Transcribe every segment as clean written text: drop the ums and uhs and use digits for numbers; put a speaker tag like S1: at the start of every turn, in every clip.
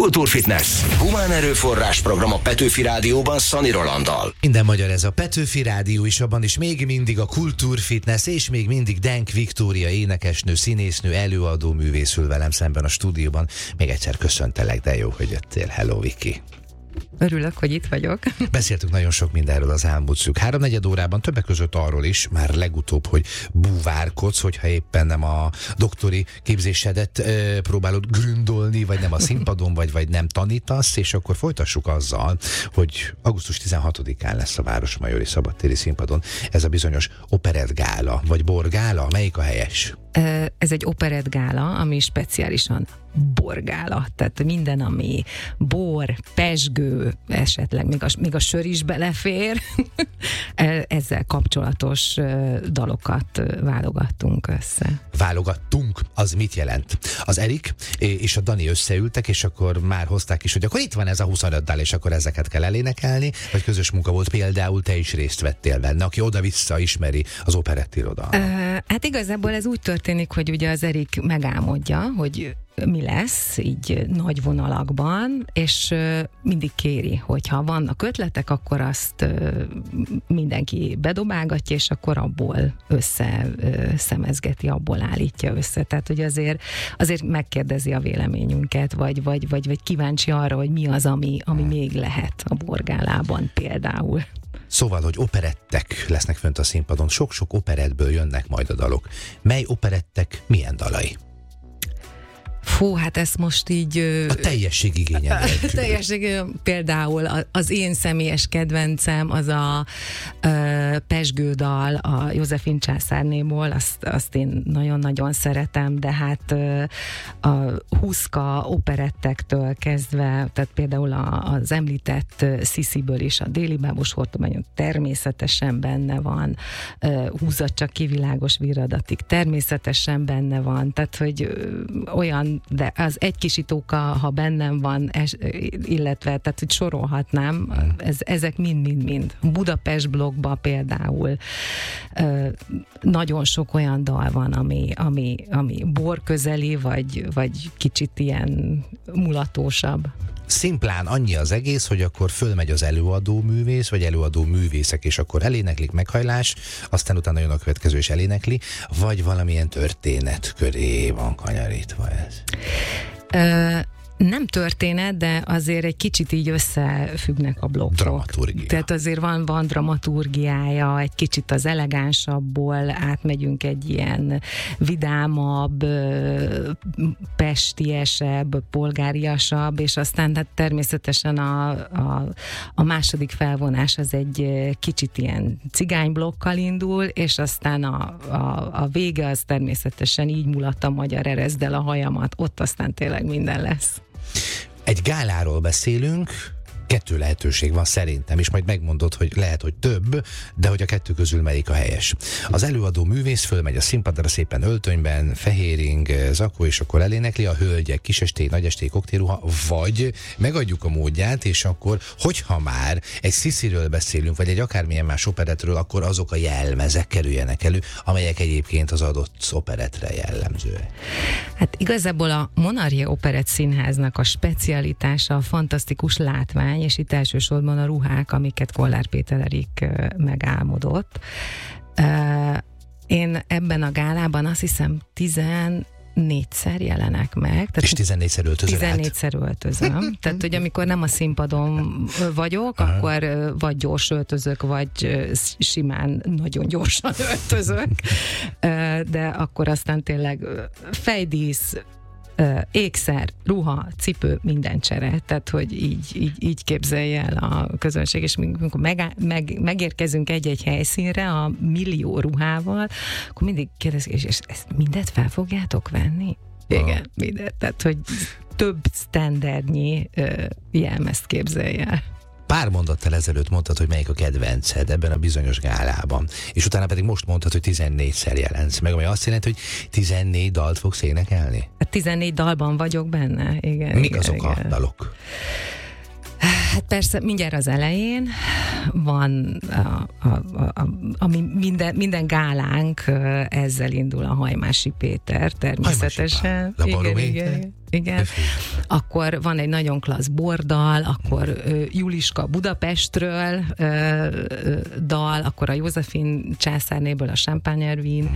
S1: Kultúrfitness. Humán erőforrás program a Petőfi Rádióban Szani Rolanddal.
S2: Minden magyar ez a Petőfi Rádió is, abban is még mindig a Kultúrfitness, és még mindig Denk Viktória énekesnő, színésznő, előadó művész ül velem szemben a stúdióban. Még egyszer köszöntelek, de jó, hogy jöttél. Hello, Viki.
S3: Örülök, hogy itt vagyok.
S2: Beszéltük nagyon sok mindenről az elmúlt szűk 3-4 órában, többek között arról is, már legutóbb, hogy búvárkodsz, hogyha éppen nem a doktori képzésedet próbálod gründolni, vagy nem a színpadon, vagy nem tanítasz, és akkor folytassuk azzal, hogy augusztus 16-án lesz a Városmajori Szabadtéri Színpadon ez a bizonyos operettgála, vagy borgála, melyik a helyes?
S3: Ez egy operettgála, ami speciálisan borgála, tehát minden, ami bor, pezsgő, esetleg még a sör is belefér, ezzel kapcsolatos dalokat válogattunk össze.
S2: Válogattunk, az mit jelent? Az Erik és a Dani összeültek, és akkor már hozták is, hogy akkor itt van ez a 25 dal, és akkor ezeket kell elénekelni, vagy közös munka volt, például te is részt vettél benne, aki oda-vissza ismeri az operettirodalmat.
S3: Hát igazából ez úgy történik, hogy ugye az Erik megálmodja, hogy mi lesz, így nagy vonalakban, és mindig kéri, hogyha vannak ötletek, akkor azt mindenki bedobálgatja, és akkor abból szemezgeti, abból állítja össze. Tehát, hogy azért megkérdezi a véleményünket, vagy kíváncsi arra, hogy mi az, ami még lehet a borgálában például.
S2: Szóval, hogy operettek lesznek fönt a színpadon, sok-sok operettből jönnek majd a dalok. Mely operettek milyen dalai?
S3: Fú, hát ezt most így...
S2: A teljesség igényel.
S3: Például az én személyes kedvencem az a pezsgődal a Józsefin császárnéból, azt én nagyon-nagyon szeretem, de hát a Huszka operettektől kezdve, tehát például az említett Szisziből is a Déli bábos hortományon természetesen benne van, Húzzad csak ki világos virradatig természetesen benne van, tehát hogy olyan, de az egy kis itóka, ha bennem van, illetve, tehát hogy sorolhatnám, ezek mind. Budapest blogban például nagyon sok olyan dal van, ami borközeli, vagy kicsit ilyen mulatósabb.
S2: Szimplán annyi az egész, hogy akkor fölmegy az előadó művész, vagy előadó művészek, és akkor eléneklik meghajlás, aztán utána jön a következő és elénekli, vagy valamilyen történet köré van kanyarítva ez?
S3: Nem történet, de azért egy kicsit így összefüggnek a blokkok.
S2: Dramaturgia.
S3: Tehát azért van dramaturgiája, egy kicsit az elegánsabbból átmegyünk egy ilyen vidámabb, pestiesebb, polgáriasabb, és aztán hát természetesen a második felvonás az egy kicsit ilyen cigányblokkal indul, és aztán a vége az természetesen így mulat a magyar ereszd el a hajamat, ott aztán tényleg minden lesz.
S2: Egy gáláról beszélünk, 2 lehetőség van szerintem, és majd megmondod, hogy lehet, hogy több, de hogy a 2 közül melyik a helyes. Az előadó művész fölmegy a színpadra szépen öltönyben, fehéring, zakó, és akkor elénekli, a hölgyek kisesté, nagyesté, koktélruha, vagy megadjuk a módját, és akkor, hogyha már egy Szisziről beszélünk, vagy egy akármilyen más operetről, akkor azok a jelmezek kerüljenek elő, amelyek egyébként az adott operetre jellemzőek.
S3: Hát igazából a Monarchia Operett Színháznak a specialitása a fantasztikus látvány, és itt elsősorban a ruhák, amiket Kollár Péter Erik megálmodott. Én ebben a gálában azt hiszem 14-szer jelenek meg. Tehát
S2: és 14-szer öltözöl
S3: 14-szer öltözöm. Tehát, hogy amikor nem a színpadon vagyok, akkor vagy gyors öltözök, vagy simán nagyon gyorsan öltözök. De akkor aztán tényleg fejdísz, ékszer, ruha, cipő, minden csere. Tehát, hogy így képzelje el a közönség, és amikor megérkezünk egy-egy helyszínre a millió ruhával, akkor mindig kérdezik, és ezt mindet fel fogjátok venni? Igen, mindet. Tehát, hogy több sztenderdnyi jelmezt képzelje el.
S2: Pár mondattal ezelőtt mondtad, hogy melyik a kedvenced ebben a bizonyos gálában, és utána pedig most mondtad, hogy 14-szer jelensz meg, ami azt jelenti, hogy 14 dalt fogsz énekelni?
S3: 14 dalban vagyok benne, igen.
S2: Mik azok a dalok?
S3: Hát persze, mindjárt az elején van, ami minden gálánk ezzel indul, a Hajmási Péter, természetesen. Igen. Akkor van egy nagyon klassz bordal, akkor Juliska Budapestről dal, akkor a Józsefin császárnéből a Champagner-Vín,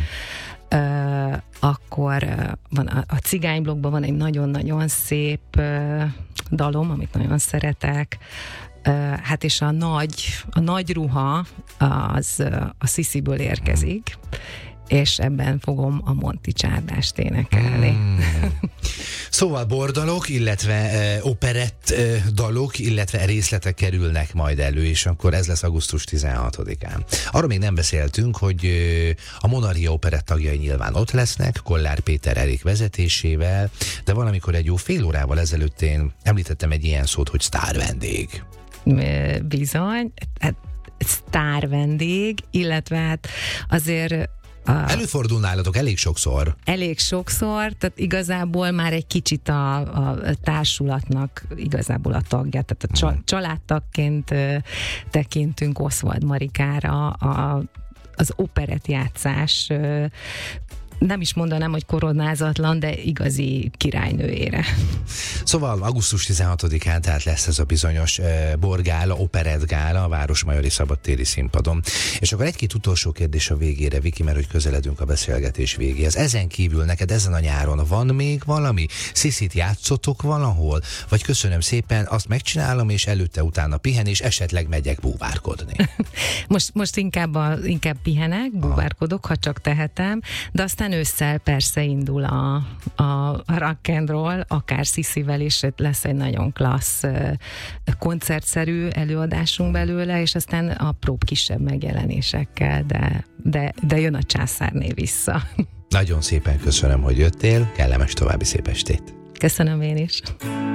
S3: akkor van a cigányblogban van egy nagyon-nagyon szép dalom, amit nagyon szeretek. Hát és a nagy ruha az a Szisziből érkezik, és ebben fogom a Monti csárdást énekelni.
S2: Szóval bordalok, illetve operett dalok, illetve részletek kerülnek majd elő, és akkor ez lesz augusztus 16-án. Arról még nem beszéltünk, hogy a Monarchia operett tagjai nyilván ott lesznek, Kollár Péter Erik vezetésével, de valamikor egy jó fél órával ezelőtt én említettem egy ilyen szót, hogy sztárvendég.
S3: Bizony, hát sztárvendég, illetve hát azért
S2: előfordul nálatok elég sokszor.
S3: Elég sokszor, tehát igazából már egy kicsit a társulatnak igazából a tagja, tehát a családtagként tekintünk Oswald Marikára, az operett játszás, nem is mondanám, hogy koronázatlan, de igazi királynőjére.
S2: Szóval augusztus 16-án tehát lesz ez a bizonyos borgála, operettgála a Városmajori Szabadtéri Színpadon. És akkor egy-két utolsó kérdés a végére, Viki, mert hogy közeledünk a beszélgetés végéhez. Ezen kívül neked ezen a nyáron van még valami? Sziszit játszotok valahol? Vagy köszönöm szépen, azt megcsinálom, és előtte-utána pihen, és esetleg megyek búvárkodni?
S3: Most inkább pihenek, búvárkodok, ha csak tehetem, de aztán ősszel persze indul a rock and roll, akár Sziszivel is lesz egy nagyon klassz koncertszerű előadásunk belőle, és aztán apróbb kisebb megjelenésekkel, de jön a császárné vissza.
S2: Nagyon szépen köszönöm, hogy jöttél, kellemes további szép estét.
S3: Köszönöm én is.